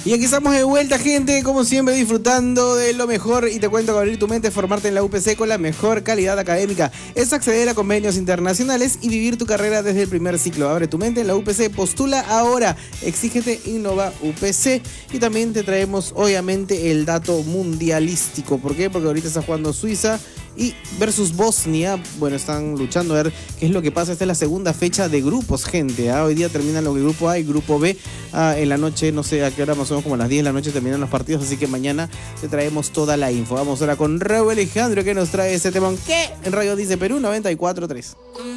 Y aquí estamos de vuelta, gente, como siempre disfrutando de lo mejor. Y te cuento que abrir tu mente es formarte en la UPC con la mejor calidad académica. Es acceder a convenios internacionales y vivir tu carrera desde el primer ciclo. Abre tu mente en la UPC, postula ahora. Exígete Innova UPC. Y también te traemos, obviamente, el dato mundialístico. ¿Por qué? Porque ahorita está jugando Suiza y versus Bosnia. Bueno, están luchando a ver qué es lo que pasa. Esta es la segunda fecha de grupos, gente. Hoy día terminan los grupo A y grupo B. En la noche, no sé a qué hora, más o menos como a las 10 de la noche terminan los partidos. Así que mañana te traemos toda la info. Vamos ahora con Raúl Alejandro, que nos trae ese temón que en Radio Dice Perú 94.3.